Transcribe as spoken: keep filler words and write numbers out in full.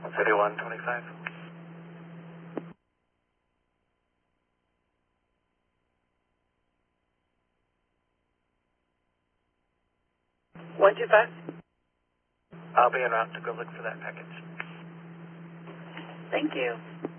thirty-one twenty-five. one two five. I'll be en route to go look for that package. Thank you.